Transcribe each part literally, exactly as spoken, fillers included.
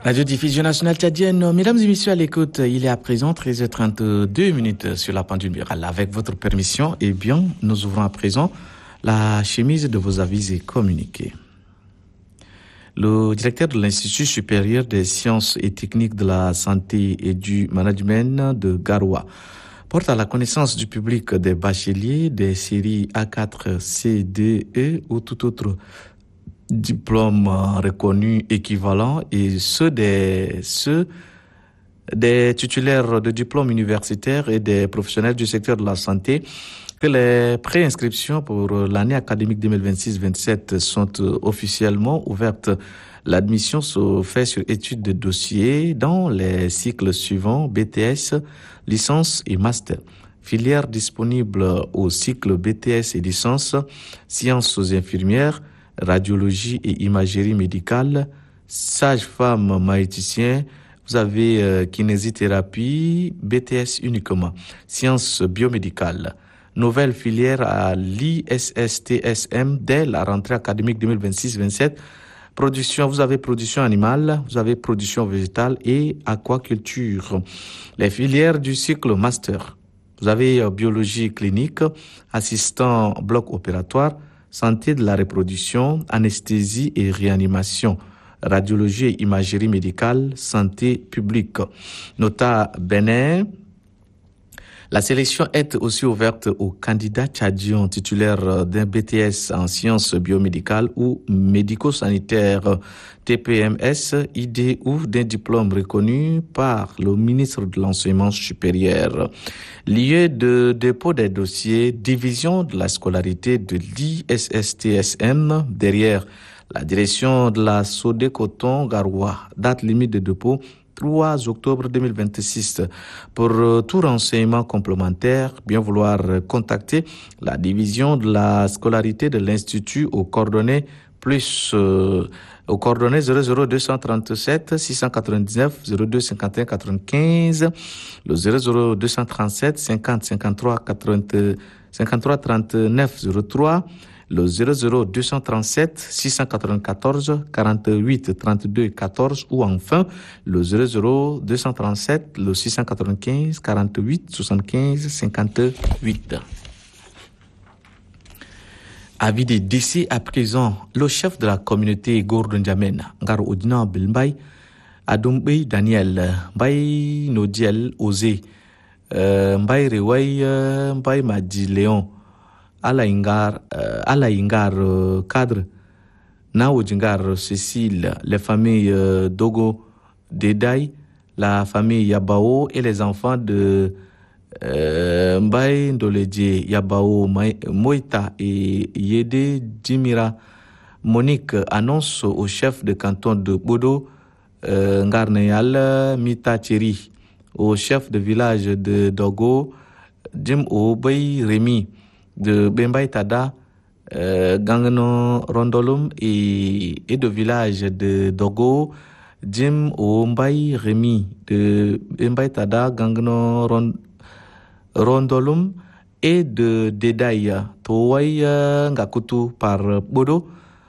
Radio-diffusion nationale tchadienne, mesdames et messieurs à l'écoute, il est à présent treize heures trente-deux minutes sur la pendule murale. Avec votre permission, eh bien, nous ouvrons à présent la chemise de vos avis et communiqués. Le directeur de l'Institut supérieur des sciences et techniques de la santé et du management de Garoua porte à la connaissance du public des bacheliers des séries A quatre, C, D, E ou tout autre diplômes reconnus équivalents et ceux des, ceux des titulaires de diplômes universitaires et des professionnels du secteur de la santé que les préinscriptions pour l'année académique deux mille vingt-six vingt-sept sont officiellement ouvertes. L'admission se fait sur étude de dossier dans les cycles suivants B T S, licence et master. Filières disponibles au cycle B T S et licence, sciences infirmières, radiologie et imagerie médicale, sage-femme maïticien, vous avez euh, kinésithérapie, B T S uniquement, sciences biomédicales. Nouvelle filière à l'I S S T S M dès la rentrée académique deux mille vingt-six vingt-sept. Production, vous avez production animale, vous avez production végétale et aquaculture. Les filières du cycle master, vous avez euh, biologie clinique, assistant bloc opératoire, santé de la reproduction, anesthésie et réanimation, radiologie et imagerie médicale, santé publique. Nota bene, la sélection est aussi ouverte aux candidats tchadiens titulaires d'un B T S en sciences biomédicales ou médico-sanitaires, T P M S, I D ou d'un diplôme reconnu par le ministre de l'Enseignement supérieur. Lieu de dépôt des dossiers, division de la scolarité de l'I S S T S M, derrière la direction de la Sodé-Coton Garoua. Date limite de dépôt, trois octobre deux mille vingt-six. Pour euh, tout renseignement complémentaire, bien vouloir contacter la division de la scolarité de l'Institut aux coordonnées plus euh, aux coordonnées zéro zéro deux cent trente-sept six cent quatre-vingt-dix-neuf zéro deux cinquante et un quatre-vingt-quinze, le zéro zéro deux cent trente-sept cinquante cinquante-trois quatre-vingts cinquante-trois trente-neuf zéro trois, le zéro zéro deux cent trente-sept six cent quatre-vingt-quatorze quarante-huit trente-deux quatorze ou enfin le zéro zéro deux cent trente-sept le six cent quatre-vingt-quinze quarante-huit soixante-quinze cinquante-huit. Avis des décès à présent, le chef de la communauté Gordon Jamen, Ngar Odina Bilmbay, Adombey Daniel, Mbay Nodiel Osé, Mbay Reway, Mbay Madi Léon, Alaingar, Alaingar Cadre, Naodingar Cécile, les familles Dogo Deday, la famille Yabao et les enfants de Euh, Mbaye Ndoledje, Yabao, Moïta et Yede Djimira. Monique annonce au chef de canton de Bodo, euh, Ngarneyal Mita Thierry, au chef de village de Dogo, Jim Obey Rémi, de Bembaï Tada, euh, Gangano Rondolum et, et de village de Dogo, Jim Obey Rémi, de Bembaï Tada, Gangano Rondolum, Rondolum et de Dedaya Towaya Ngakutu par Bodo,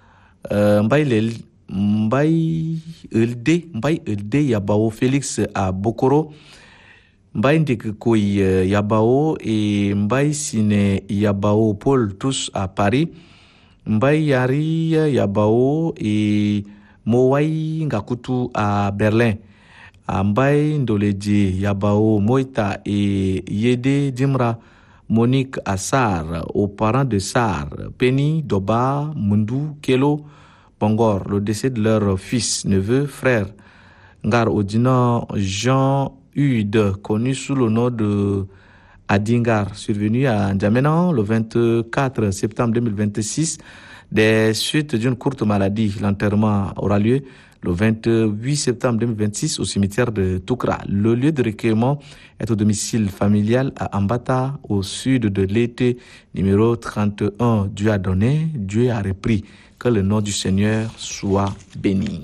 Mbaye Lel Mbaye Elde Mbaye Elde Yabao Félix à Bokoro, Mbaye Ndekikoy Yabao et Mbaye Sine Yabao Paul tous à Paris, Mbaye Yari Yabao et Mowai Ngakutu à Berlin. Mbaye Ndoledje, Yabao, Moïta et Yede Dimra, Monique Assar, aux parents de Sar, Penny, Doba, Mundu, Kelo, Bangor, le décès de leur fils, neveu, frère, Ngar Odina, Jean Hude, connu sous le nom de Adingar, survenu à N'Djamena le vingt-quatre septembre deux mille vingt-six, des suites d'une courte maladie. L'enterrement aura lieu le vingt-huit septembre deux mille vingt-six au cimetière de Toukra. Le lieu de recueillement est au domicile familial à Ambata, au sud de l'été, numéro trente et un. Dieu a donné, Dieu a repris. Que le nom du Seigneur soit béni.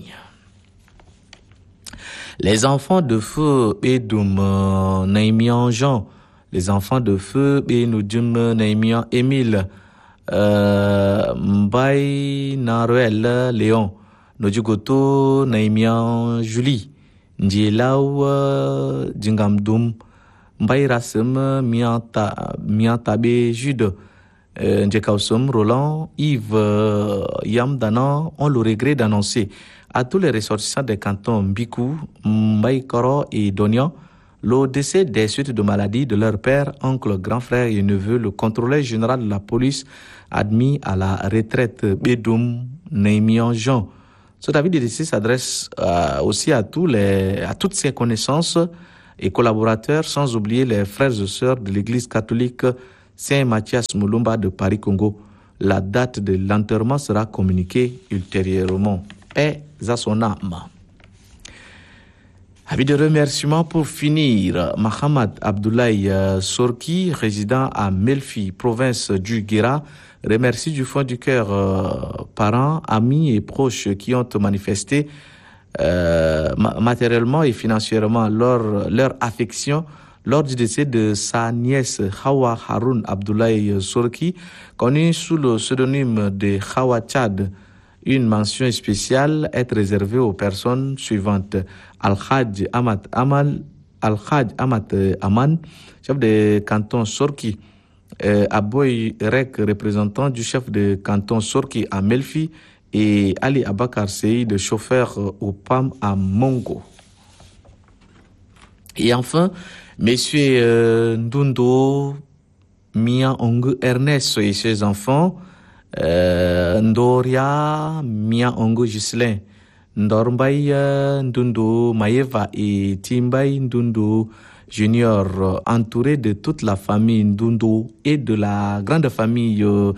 Les enfants de feu Edum Naimian Jean, les enfants de feu Benudum Naimian Émile, euh, Mbaye Naruel Léon, Nojugoto Naimian Julie, Ndjelaou Djingamdoum, Mbaye Rassem, Miantabe Jude, Ndjekaosom, Roland, Yves Yam Danan ont le regret d'annoncer à tous les ressortissants des cantons Mbikou, Mbaye Koro et Donian le décès des suites de maladie de leur père, oncle, grand frère et neveu, le contrôleur général de la police admis à la retraite Bedoum Naimian Jean. Cet avis de décès s'adresse euh, aussi à, tous les, à toutes ses connaissances et collaborateurs, sans oublier les frères et sœurs de l'église catholique Saint-Mathias Moulumba de Paris-Congo. La date de l'enterrement sera communiquée ultérieurement. Paix à son âme. Avis de remerciement pour finir. Mahamad Abdoulaye Sorki, résident à Melfi, province du Guéra, remercie du fond du cœur euh, parents, amis et proches qui ont manifesté euh, matériellement et financièrement leur, leur affection lors du décès de sa nièce Hawa Haroun Abdoulaye Sorki, connue sous le pseudonyme de Hawa Tchad. Une mention spéciale est réservée aux personnes suivantes. Al-Khadj Amat Amal, Al-Khadj Amat Aman, chef de canton Sorki, euh, Aboy Rek, représentant du chef de canton Sorki à Melfi, et Ali Abakar Seyi, de chauffeur au P A M à Mongo. Et enfin, messieurs euh, Ndundo Mia Ongu Ernest et ses enfants, Euh, Ndoria Mia Ongo Gislin, Ndormbay Ndundo Maeva et Timbay Ndundo Junior, entourés de toute la famille Ndundo et de la grande famille euh,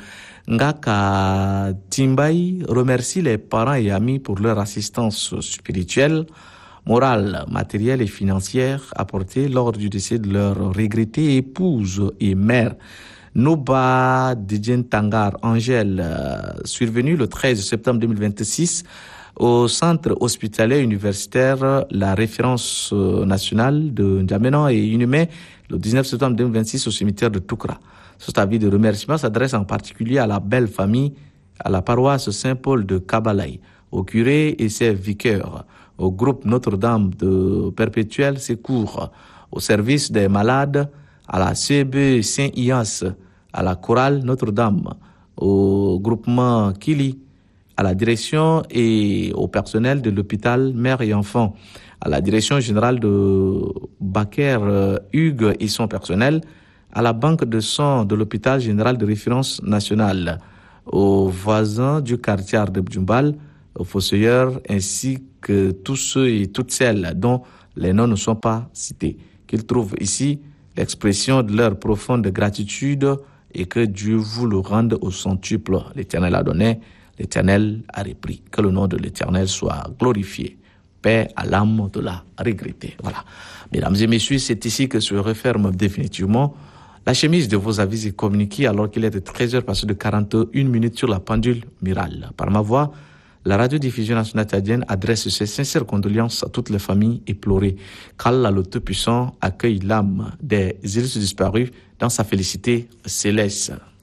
Ngaka Timbay, remercie les parents et amis pour leur assistance spirituelle, morale, matérielle et financière apportée lors du décès de leur regrettée épouse et mère. Noba Didjen Tangar Angèle, euh, survenu le treize septembre deux mille vingt-six au centre hospitalier universitaire La Référence euh, nationale de N'Djamena et inhumé le dix-neuf septembre deux mille vingt-six au cimetière de Toukra. Cet avis de remerciement s'adresse en particulier à la belle famille, à la paroisse Saint-Paul de Kabalaï, au curé et ses vicaires, au groupe Notre-Dame de Perpétuel Secours, au service des malades, à la C B Saint-Ias, à la chorale Notre-Dame, au groupement Kili, à la direction et au personnel de l'hôpital Mère et Enfants, à la direction générale de Baker Hugues et son personnel, à la banque de sang de l'hôpital général de référence nationale, aux voisins du quartier de Bdjumbal, aux fossoyeurs, ainsi que tous ceux et toutes celles dont les noms ne sont pas cités, qu'ils trouvent ici l'expression de leur profonde gratitude et que Dieu vous le rende au centuple. L'Éternel a donné, l'Éternel a repris. Que le nom de l'Éternel soit glorifié. Paix à l'âme de la regrettée. Voilà. Mesdames et messieurs, c'est ici que se referme définitivement la chemise de vos avis et communiqués alors qu'il est de treize heures passées de quarante et une minutes sur la pendule murale. Par ma voix, la radiodiffusion nationale tchadienne adresse ses sincères condoléances à toutes les familles éplorées. Qu'Allah le Tout-Puissant accueille l'âme des illustres disparus dans sa félicité céleste.